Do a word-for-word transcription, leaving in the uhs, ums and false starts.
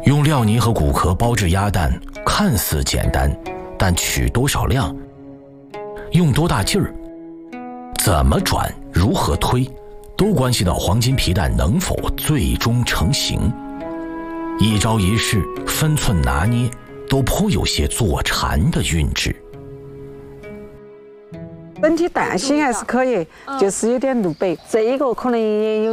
用料泥和骨壳包制鸭蛋，看似简单，但取多少量，用多大劲儿，怎么转，如何推，都关系到黄金皮蛋能否最终成型。一招一式，分寸拿捏，都颇有些坐禅的韵致。 整体蛋心还是可以，就是有点露白，这一个可能也有